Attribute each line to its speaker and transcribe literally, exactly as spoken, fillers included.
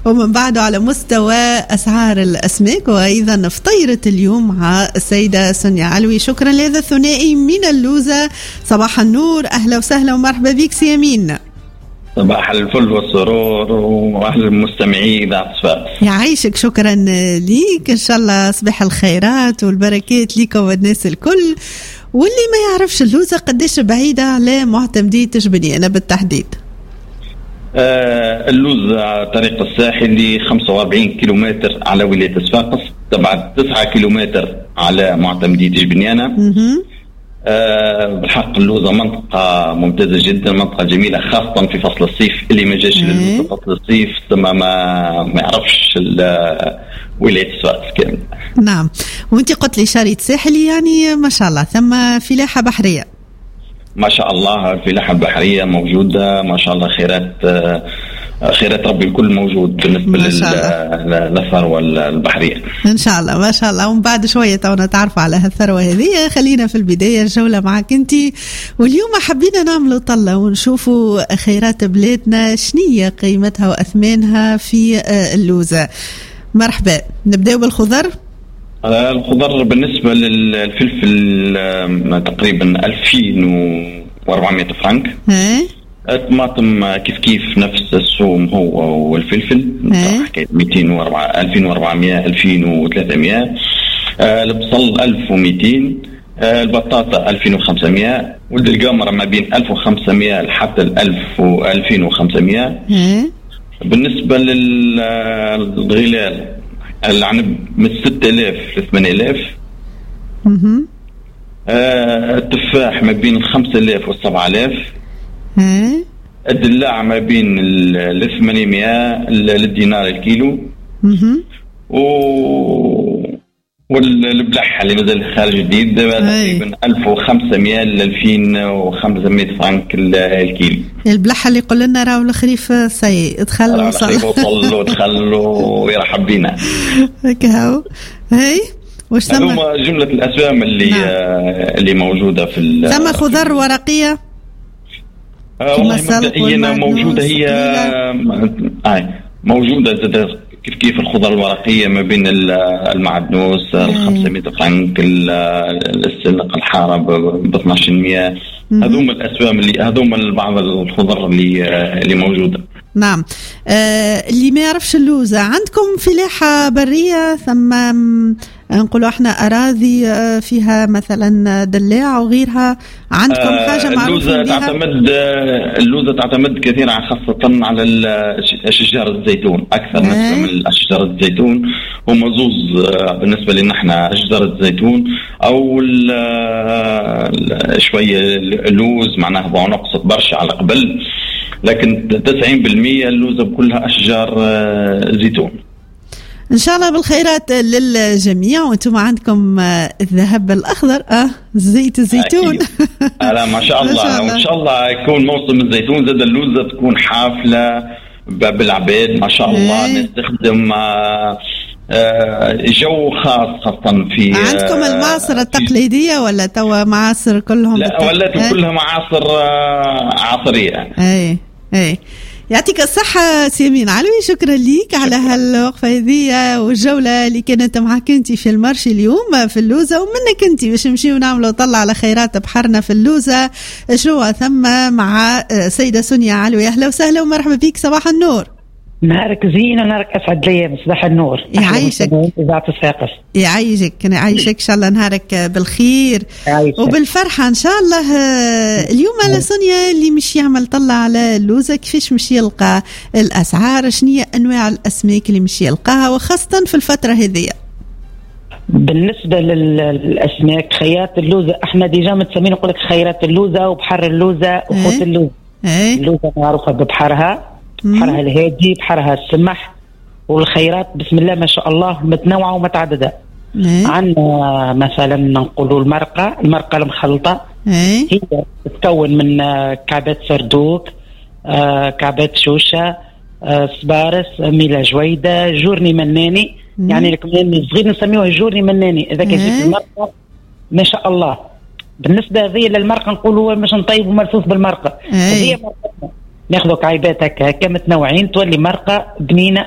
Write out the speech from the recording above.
Speaker 1: ومن بعده على مستوى أسعار الأسماك وأيضا فطيرة اليوم مع السيدة سونيا علوي. شكرا لهذا الثنائي من اللوزة. صباح النور، أهلا وسهلا ومرحبا بك سي يمين.
Speaker 2: صباح الفل والسرور واهل المستمعين إذاعة صفاقس.
Speaker 1: يعيشك، شكرا ليك، ان شاء الله صباح الخيرات والبركات ليك والناس الكل. واللي ما يعرفش اللوزة قديش بعيدة على معتمدية تجبنيانة بالتحديد؟
Speaker 2: آه اللوزة طريق الساحلي خمسة وأربعين كيلومتر على ولاية صفاقس، تبعد تسعة كيلومتر على معتمدية تجبنيانة. أه بالحق اللوزة منطقة ممتازة جدا، منطقة جميلة خاصة في فصل الصيف. اللي ما جاش في فصل الصيف ثم ما ما يعرفش ولاية صفاقس كامل.
Speaker 1: نعم، وانت قلت لي شريط ساحلي، يعني ما شاء الله ثم فلاحة بحرية.
Speaker 2: ما شاء الله الفلاحة البحرية موجودة ما شاء الله، خيرات خيرات ربي الكل موجود بالنسبة للثروة البحرية
Speaker 1: إن شاء الله. ما شاء الله. ومن بعد شوية تونا تعرف على هالثروة هذه. خلينا في البداية الجولة معك أنت، واليوم حبينا نعملوا طلة ونشوفوا خيرات بلادنا شنية قيمتها وأثمانها في اللوزة. مرحبا، نبدأ بالخضر.
Speaker 2: الخضر بالنسبة للفلفل تقريبا ألفين وأربعمائة فرنك. الطماطم كيف كيف نفس السوم هو والفلفل حكاية مئتين وأربعة ألفين وأربعمائة ألفين وثلاثمائة. آه البصل ألف ومئتين. آه البطاطا ألفين وخمسمائة. ولد القمر ما بين ألف وخمسمائة لحتى الألف وألفين وخمسمائة. بالنسبة للغلال العنب من ستة آلاف لثمانية آلاف. آه التفاح ما بين الخمسة آلاف والسبعة آلاف. الدلاع ما بين الثمانمائة للدينار الكيلو. و والبلح اللي مازال خارج جديد تقريبا ألف وخمسمائة ل ألفين وخمسمائة فرنك الكيلو.
Speaker 1: البلح اللي يقول لنا راهو الخريف سي ادخل
Speaker 2: وصل وصل ودخل ويرحب بينا
Speaker 1: هكاو. هاي واش ثم
Speaker 2: جملة الأسهم اللي نعم. اللي موجودة في
Speaker 1: ثم خضر ورقية
Speaker 2: والله مبدئيا موجودة هي آه موجودة كيف كيف الخضر الورقية ما بين المعدنوس الخمسمائة فرنك، السلق الحارة ب اثناش بالمئة. هذوم الأسهم اللي هذوم بعض الخضر اللي اللي موجودة.
Speaker 1: نعم. آه اللي ما يعرفش اللوزة، عندكم فلاحة برية ثم نقولوا احنا أراضي فيها مثلا دلاع وغيرها، عندكم حاجة معروفة
Speaker 2: اللوزة
Speaker 1: بها؟
Speaker 2: تعتمد اللوزة تعتمد كثيرا خاصة على أشجار الزيتون أكثر نسبة من أشجار الزيتون. هم زوز بالنسبة لنا احنا أشجار الزيتون أو شوية اللوز معناها نقصت برشا على قبل، لكن تسعين بالمئة اللوزة كلها أشجار زيتون.
Speaker 1: إن شاء الله بالخيرات للجميع. وأنتم عندكم الذهب الأخضر أه زيت الزيتون
Speaker 2: لا ما شاء الله. وإن شاء الله يكون موسم الزيتون زاد اللوزة تكون حافلة بالعباد ما شاء الله. نستخدم جو خاص خاصة في
Speaker 1: عندكم المعاصر التقليدية ولا توا معاصر كلهم؟
Speaker 2: لا ولا كلها معاصر عصرية.
Speaker 1: أي أي يعطيك الصحة سيمين علوي، شكرا ليك على هالوقفة هذه والجولة اللي كانت معك انت في المرشي اليوم في اللوزة، ومنك انت باش نمشيو نعملوا طلع على خيرات بحرنا في اللوزة شنو ثم مع سيدة سونيا علوي. أهلا وسهلا ومرحبا بك. صباح النور.
Speaker 3: نهارك زين ونهارك أسعد لي. صباح النور.
Speaker 1: يعيشك
Speaker 3: إذاعة صفاقس.
Speaker 1: يعيشك يعيشك إن شاء الله نهارك بالخير
Speaker 3: يعيشك.
Speaker 1: وبالفرحة إن شاء الله. اليوم على سونيا اللي مش يعمل طلع على اللوزة كيفاش مش يلقى الأسعار، شنية أنواع الأسماك اللي مش يلقاها وخاصة في الفترة هذه؟
Speaker 3: بالنسبة للأسماك خيات اللوزة احنا ديجا متسمين نقول لك خيرات اللوزة وبحر اللوزة وخوت اللوزة. اللوزة معروفة ببحرها، بحرها الهادي، بحرها السمح، والخيرات بسم الله ما شاء الله متنوعة ومتعددة. عندنا مثلا نقولوا المرقة المرقة المخلطة. هي تتكون من كعبات سردوك، كعبات شوشة، سبارس، ميلا جويدة، جورني مناني. يعني الكماني صغير نسميوه جورني مناني. إذا كانت المرقة ما شاء الله. بالنسبة هذه للمرقة نقولوا مش نطيب وملفوف بالمرقة. هذه مرقتنا ناخذوا كعيبات هكا متنوعين تولي مرقة بنينة